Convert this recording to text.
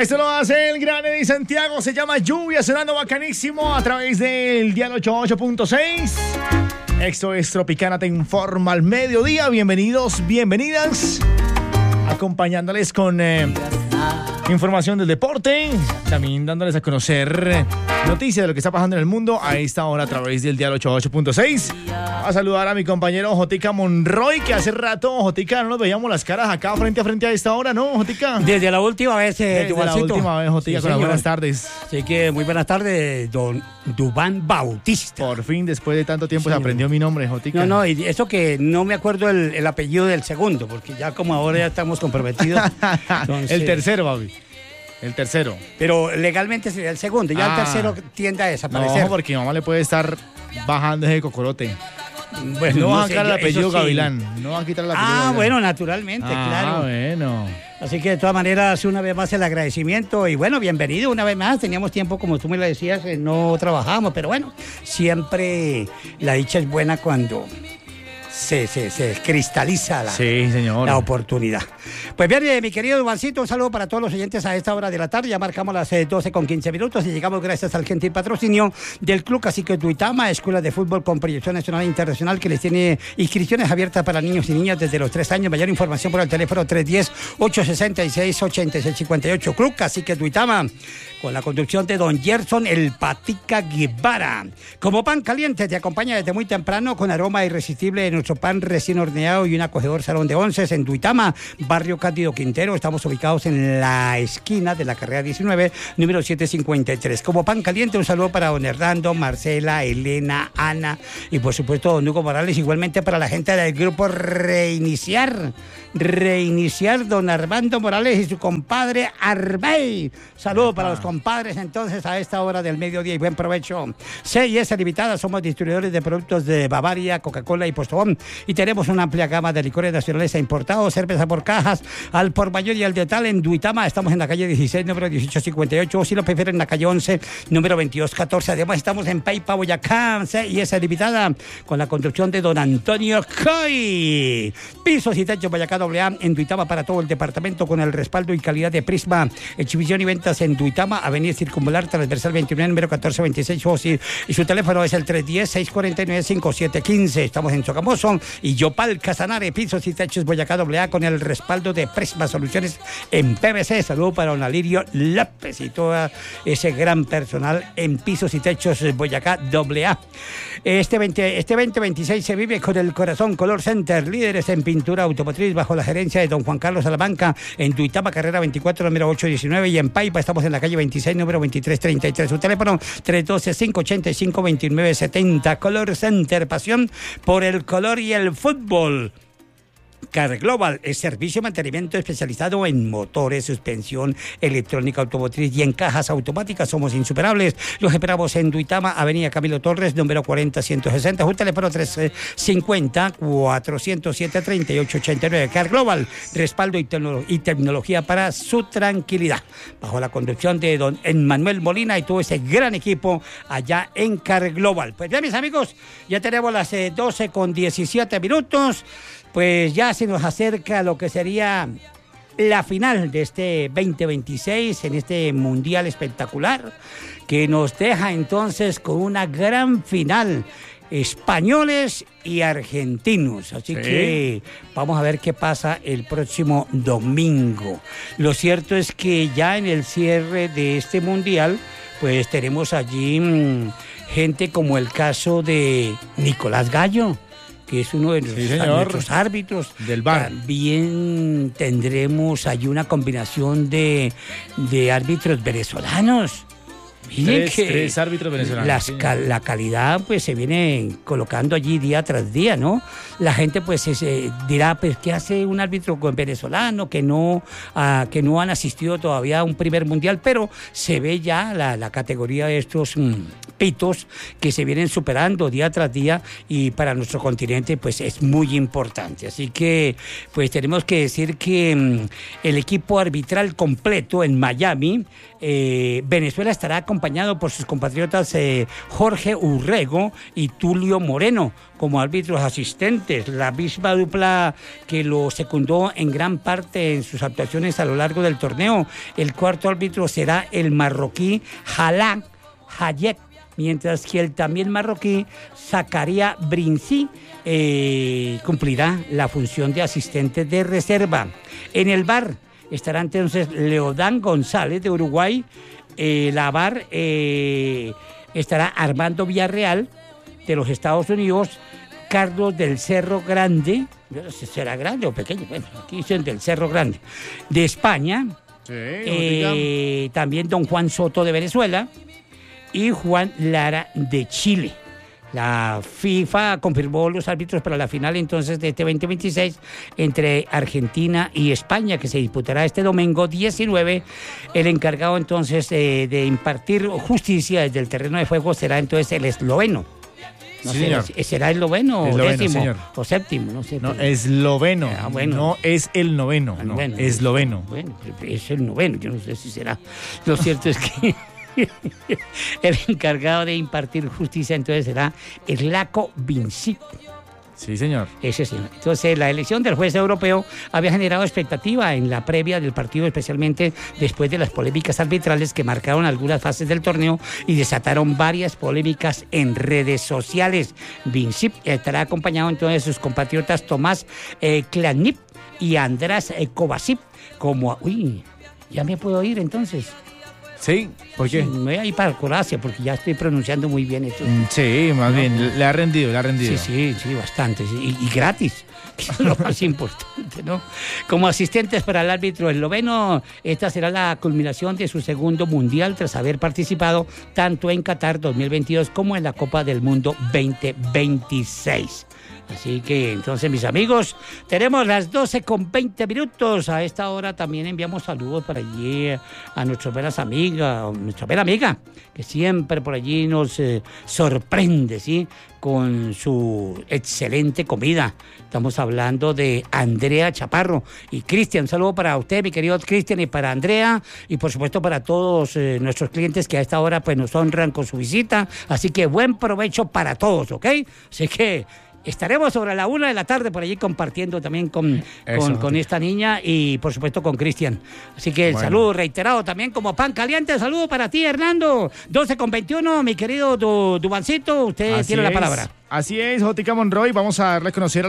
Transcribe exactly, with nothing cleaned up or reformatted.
Esto lo hace el gran Eddie Santiago, se llama Lluvia, sonando bacanísimo a través del Dial ochenta y ocho punto seis. Esto es Tropicana Te Informa al mediodía. Bienvenidos, bienvenidas. Acompañándoles con eh, información del deporte, también dándoles a conocer noticias de lo que está pasando en el mundo a esta hora a través del Dial ochenta y ocho punto seis. A saludar a mi compañero Jotica Monroy, que hace rato, Jotica, no nos veíamos las caras acá frente a frente a esta hora, ¿no, Jotica? Desde la última vez, eh, Desde la última vez, Jotica, sí, con las buenas tardes. Así que muy buenas tardes, don Dubán Bautista. Por fin, después de tanto tiempo, sí, se aprendió mi nombre, Jotica. No, no, y eso que no me acuerdo el, el apellido del segundo, porque ya como ahora ya estamos comprometidos. Entonces... El tercero, Babi. El tercero. Pero legalmente sería el segundo, ya ah, el tercero tiende a desaparecer. No, porque mi mamá le puede estar bajando ese cocorote. Bueno, no, no van a sé, quitar el apellido sí. Gavilán. No van a quitar el apellido Ah, Gavilán. bueno, naturalmente, ah, claro. Ah, bueno. Así que de todas maneras, una vez más el agradecimiento y bueno, bienvenido una vez más. Teníamos tiempo, como tú me lo decías, no trabajamos, pero bueno, siempre la dicha es buena cuando se, se, se cristaliza la, sí, señor. la oportunidad. Pues bien, eh, mi querido Dubancito, un saludo para todos los oyentes a esta hora de la tarde. Ya marcamos las eh, doce con quince minutos y llegamos gracias al gentil patrocinio del Club Cacique Duitama, escuela de fútbol con proyección nacional e internacional que les tiene inscripciones abiertas para niños y niñas desde los tres años. Mayor información por el teléfono tres uno cero, ocho seis seis, ocho seis cinco ocho. Club Cacique Duitama, con la conducción de don Gerson El Patica Guevara. Como pan caliente te acompaña desde muy temprano con aroma irresistible de nuestro pan recién horneado y un acogedor salón de onces en Duitama, barrio Cándido Quintero. Estamos ubicados en la esquina de la carrera diecinueve, número setecientos cincuenta y tres. Como pan caliente, un saludo para don Hernando, Marcela, Elena, Ana y por supuesto don Hugo Morales. Igualmente para la gente del grupo Reiniciar. Reiniciar, don Armando Morales y su compadre Arbey. Saludos para los compadres entonces a esta hora del mediodía y buen provecho. C y S Limitada, somos distribuidores de productos de Bavaria, Coca-Cola y Postobón y tenemos una amplia gama de licores nacionales e importados, cerveza por cajas, al por mayor y al detal en Duitama. Estamos en la calle dieciséis, número dieciocho cincuenta y ocho, o si lo prefieren en la calle once, número veintidós catorce. Además estamos en Paipa, Boyacá, C y S Limitada, con la construcción de don Antonio Coy. Pisos y techos Boyacá doble A en Duitama para todo el departamento con el respaldo y calidad de Prisma. Exhibición y ventas en Duitama, Avenida Circunvalar, transversal veintiuno, número catorce veintiséis, o si, y su teléfono es el tres uno cero, seis cuatro nueve, cinco siete uno cinco. Estamos en Sogamoso y Yopal Casanare, pisos y techos Boyacá doble A con el respaldo de Prisma Soluciones en P V C. Saludo para don Alirio López y todo ese gran personal en pisos y techos Boyacá doble A. Este, veinte, este veinte veintiséis se vive con el corazón Color Center, líderes en pintura automotriz bajo la gerencia de don Juan Carlos Salamanca en Duitama, carrera veinticuatro, número ochocientos diecinueve, y en Paipa estamos en la calle veintiséis, número veintitrés treinta y tres. Su teléfono tres uno dos, cinco ocho cinco, dos nueve siete cero. Color Center, pasión por el color y el fútbol. Car Global es servicio de mantenimiento especializado en motores, suspensión, electrónica automotriz y en cajas automáticas. Somos insuperables. Los esperamos en Duitama, Avenida Camilo Torres, número cuarenta ciento sesenta. Un teléfono tres cinco cero, cuatro cero siete, tres ocho ocho nueve. Car Global, respaldo y, tecno- y tecnología para su tranquilidad. Bajo la conducción de don Emmanuel Molina y todo ese gran equipo allá en Car Global. Pues bien, mis amigos, ya tenemos las eh, doce con diecisiete minutos. Pues ya se nos acerca lo que sería la final de este veinte veintiséis en este mundial espectacular que nos deja entonces con una gran final, españoles y argentinos. Así sí. que vamos a ver qué pasa el próximo domingo. Lo cierto es que ya en el cierre de este mundial pues tenemos allí mmm, gente como el caso de Nicolás Gallo, que es uno de nuestros, sí, nuestros árbitros del V A R. También tendremos allí una combinación de, de árbitros venezolanos. Miren tres, que tres árbitros venezolanos. Las, sí. cal, la calidad pues se viene colocando allí día tras día, ¿no? La gente pues se dirá, pues ¿qué hace un árbitro venezolano que no, uh, que no han asistido todavía a un primer mundial? Pero se ve ya la, la categoría de estos mmm, pitos que se vienen superando día tras día y para nuestro continente pues es muy importante. Así que pues tenemos que decir que mmm, el equipo arbitral completo en Miami, eh, Venezuela estará con acompañado por sus compatriotas eh, Jorge Urrego y Tulio Moreno como árbitros asistentes, la misma dupla que lo secundó en gran parte en sus actuaciones a lo largo del torneo. El cuarto árbitro será el marroquí Jalak Hayek, mientras que el también marroquí Zakaria Brinzi eh, cumplirá la función de asistente de reserva. En el V A R estará entonces Leodán González de Uruguay, eh, la V A R eh, estará Armando Villarreal de los Estados Unidos, Carlos del Cerro Grande, ¿será grande o pequeño? Bueno, aquí dicen del Cerro Grande, de España, Sí, eh, también don Juan Soto de Venezuela y Juan Lara de Chile. La FIFA confirmó los árbitros para la final entonces de este veinte veintiséis entre Argentina y España, que se disputará este domingo diecinueve. El encargado entonces eh, de impartir justicia desde el terreno de juego será entonces el esloveno. No sí, sé, señor. ¿será el noveno o décimo señor. o séptimo? No sé. No, esloveno. Ah, bueno. No es el noveno, Ah, no, bueno, esloveno. Bueno, es el noveno, yo no sé si será. Lo cierto es que el encargado de impartir justicia entonces será Zlatko Vincic. Sí, señor. Ese sí. Entonces, la elección del juez europeo había generado expectativa en la previa del partido, especialmente después de las polémicas arbitrales que marcaron algunas fases del torneo y desataron varias polémicas en redes sociales. Vincic estará acompañado entonces de sus compatriotas Tomás eh, Klanip y András eh, Kovacic como... Uy, ya me puedo ir entonces. Sí, ¿por qué? Sí, me voy a ir para Croacia porque ya estoy pronunciando muy bien esto. Sí, más ¿no? bien, le ha rendido, le ha rendido. Sí, sí, sí, bastante. Sí. Y, y gratis, que es lo más importante, ¿no? Como asistentes para el árbitro esloveno, esta será la culminación de su segundo mundial tras haber participado tanto en Qatar dos mil veintidós como en la Copa del Mundo veinte veintiséis. Así que entonces, mis amigos, tenemos las doce con veinte minutos. A esta hora también enviamos saludos para allí a nuestras buenas amigas, nuestra buena amiga, que siempre por allí nos eh, sorprende, ¿sí?, con su excelente comida. Estamos hablando de Andrea Chaparro. Y Cristian, un saludo para usted, mi querido Cristian, y para Andrea, y por supuesto para todos eh, nuestros clientes que a esta hora pues nos honran con su visita. Así que buen provecho para todos, ¿ok? Así que... estaremos sobre la una de la tarde por allí compartiendo también con, con, con esta niña y por supuesto con Cristian. Así que el bueno. saludo reiterado también como pan caliente. Saludo para ti, Hernando. doce con veintiuno, mi querido du, Dubancito, usted Así tiene es. la palabra. Así es, Jotica Monroy. Vamos a reconocer a